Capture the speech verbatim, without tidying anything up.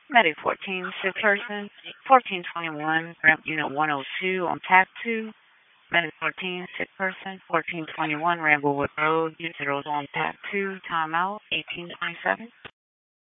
Medic fourteen, sick person. fourteen twenty-one, ramp unit one oh two on T A C two. Medic fourteen, sick person. fourteen twenty-one, Ramblewood Road, unit zeros on T A C two, timeout, eighteen twenty-seven.